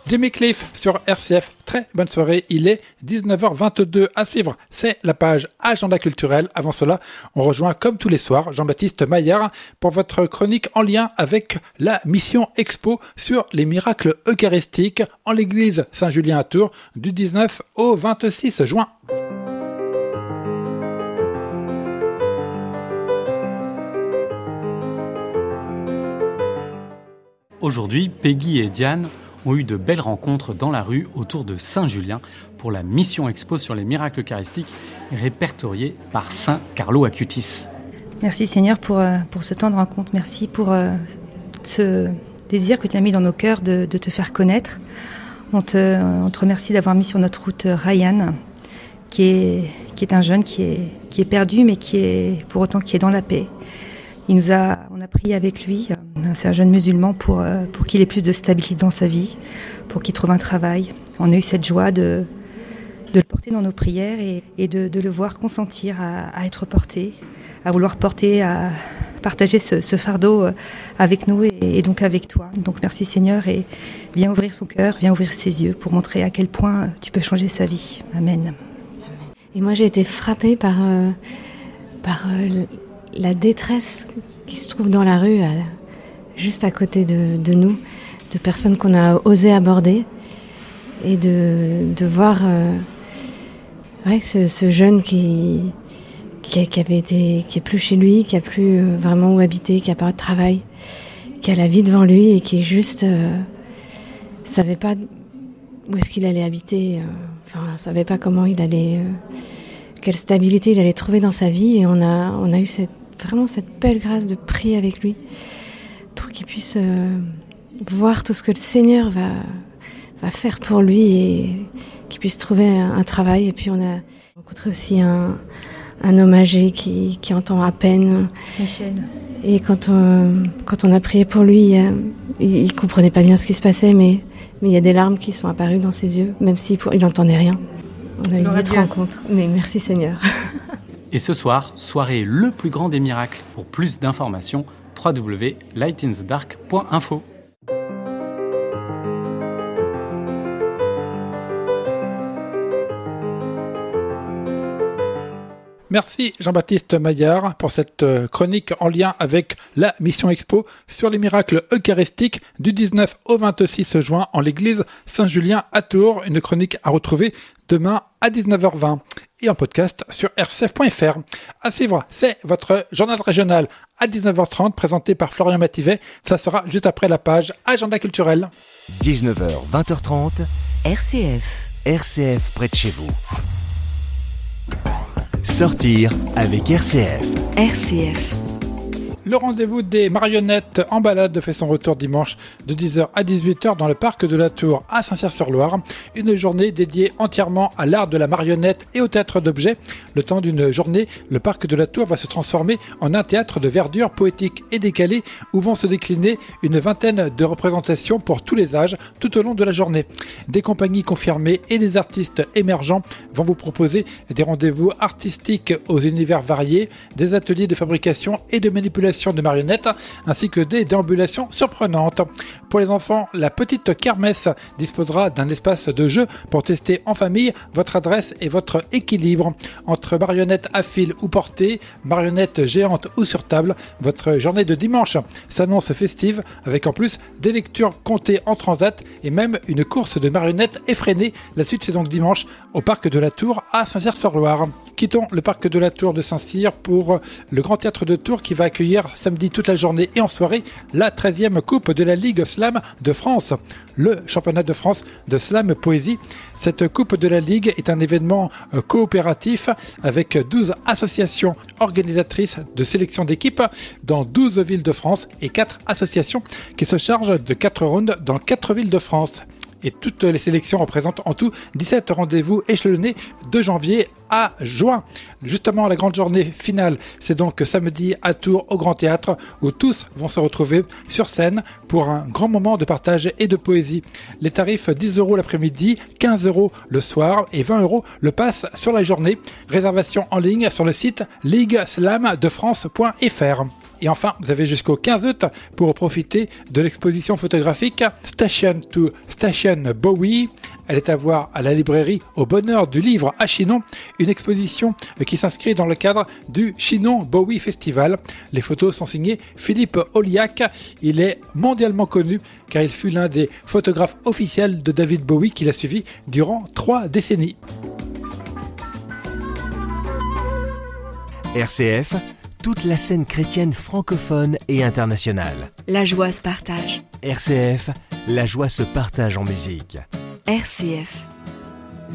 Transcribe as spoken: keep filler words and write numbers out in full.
Jimmy Cliff sur R C F, très bonne soirée, il est dix-neuf heures vingt-deux à suivre, c'est la page Agenda culturel. Avant cela, on rejoint comme tous les soirs Jean-Baptiste Maillard pour votre chronique en lien avec la mission Expo sur les miracles eucharistiques en l'église Saint-Julien à Tours du dix-neuf au vingt-six juin. Aujourd'hui, Peggy et Diane ont eu de belles rencontres dans la rue autour de Saint-Julien pour la mission Expo sur les miracles eucharistiques répertoriée par Saint Carlo Acutis. Merci Seigneur pour, pour ce temps de rencontre. Merci pour euh, ce désir que tu as mis dans nos cœurs de, de te faire connaître. On te, on te remercie d'avoir mis sur notre route Ryan, qui est, qui est un jeune qui est, qui est perdu, mais qui est pour autant qui est dans la paix. Il nous a, on a prié avec lui, c'est un jeune musulman, pour, pour qu'il ait plus de stabilité dans sa vie, pour qu'il trouve un travail. On a eu cette joie de, de le porter dans nos prières et, et de, de le voir consentir à, à être porté, à vouloir porter, à partager ce, ce fardeau avec nous et, et donc avec toi. Donc merci Seigneur et viens ouvrir son cœur, viens ouvrir ses yeux pour montrer à quel point tu peux changer sa vie. Amen. Et moi j'ai été frappée par, euh, par euh, la détresse qui se trouve dans la rue, à, juste à côté de, de nous, de personnes qu'on a osé aborder, et de, de voir euh, ouais, ce, ce jeune qui, qui, qui avait été, qui est plus chez lui, qui a plus euh, vraiment où habiter, qui a pas de travail, qui a la vie devant lui et qui juste euh, savait pas où est-ce qu'il allait habiter, euh, enfin savait pas comment il allait, euh, quelle stabilité il allait trouver dans sa vie, et on a, on a eu cette vraiment cette belle grâce de prier avec lui pour qu'il puisse euh, voir tout ce que le Seigneur va, va faire pour lui et qu'il puisse trouver un, un travail. Et puis on a rencontré aussi un, un homme âgé qui, qui entend à peine. Michel. Et quand on, quand on a prié pour lui, il, il, il comprenait pas bien ce qui se passait, mais, mais il y a des larmes qui sont apparues dans ses yeux, même s'il il n'entendait rien. On a eu d'autres rencontres, mais merci Seigneur. Et ce soir, soirée le plus grand des miracles. Pour plus d'informations, w w w point light in the dark point info. Merci Jean-Baptiste Maillard pour cette chronique en lien avec la mission Expo sur les miracles eucharistiques du dix-neuf au vingt-six juin en l'église Saint-Julien à Tours. Une chronique à retrouver demain à dix-neuf heures vingt et en podcast sur r c f point f r. À suivre, c'est votre journal régional à dix-neuf heures trente présenté par Florian Mativet. Ça sera juste après la page Agenda culturel. dix-neuf heures vingt heures trente, R C F. R C F près de chez vous. Sortir avec R C F. R C F. Le rendez-vous des marionnettes en balade fait son retour dimanche de dix heures à dix-huit heures dans le parc de la Tour à Saint-Cyr-sur-Loire. Une journée dédiée entièrement à l'art de la marionnette et au théâtre d'objets. Le temps d'une journée, le parc de la Tour va se transformer en un théâtre de verdure poétique et décalé où vont se décliner une vingtaine de représentations pour tous les âges tout au long de la journée. Des compagnies confirmées et des artistes émergents vont vous proposer des rendez-vous artistiques aux univers variés, des ateliers de fabrication et de manipulation de marionnettes, ainsi que des déambulations surprenantes. Pour les enfants, la petite kermesse disposera d'un espace de jeu pour tester en famille votre adresse et votre équilibre. Entre marionnettes à fil ou portée, marionnettes géantes ou sur table, votre journée de dimanche s'annonce festive avec en plus des lectures comptées en transat et même une course de marionnettes effrénée. La suite c'est donc dimanche au parc de la Tour à Saint-Cyr-sur-Loire. Quittons le parc de la Tour de Saint-Cyr pour le Grand Théâtre de Tours qui va accueillir samedi toute la journée et en soirée la treizième Coupe de la Ligue Slam de France, le championnat de France de slam poésie. Cette Coupe de la Ligue est un événement coopératif avec douze associations organisatrices de sélection d'équipes dans douze villes de France et quatre associations qui se chargent de quatre rounds dans quatre villes de France. Et toutes les sélections représentent en tout dix-sept rendez-vous échelonnés de janvier à juin. Justement, la grande journée finale, c'est donc samedi à Tours au Grand Théâtre où tous vont se retrouver sur scène pour un grand moment de partage et de poésie. Les tarifs dix euros l'après-midi, quinze euros le soir et vingt euros le pass sur la journée. Réservation en ligne sur le site ligue slam de france point f r. Et enfin, vous avez jusqu'au quinze août pour profiter de l'exposition photographique Station to Station Bowie. Elle est à voir à la librairie Au Bonheur du Livre à Chinon, une exposition qui s'inscrit dans le cadre du Chinon Bowie Festival. Les photos sont signées Philippe Oliac. Il est mondialement connu car il fut l'un des photographes officiels de David Bowie qu'il a suivi durant trois décennies. R C F, toute la scène chrétienne francophone et internationale. La joie se partage. R C F, la joie se partage en musique. R C F.